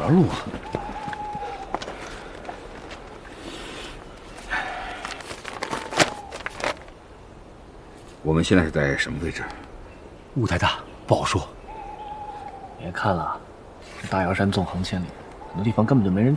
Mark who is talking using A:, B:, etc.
A: 路啊？
B: 我们现在是在什么位置？
A: 雾太大，不好说。
C: 别看了，这大瑶山纵横千里，很多地方根本就没人